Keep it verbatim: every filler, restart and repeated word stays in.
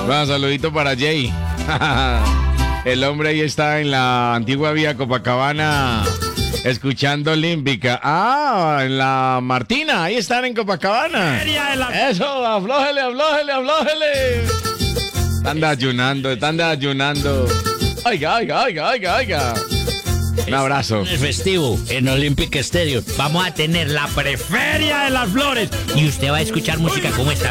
Un saludito para Jay. El hombre ahí está en la antigua vía Copacabana escuchando Olímpica. Ah, en la Martina, ahí están en Copacabana. Eso, aflójele, aflójele, aflójele. Están ayunando, están ayunando. Oiga, oiga, oiga, oiga, oiga. Un abrazo. Es festivo en Olympic Stadium. Vamos a tener la preferia de las flores y usted va a escuchar música como esta.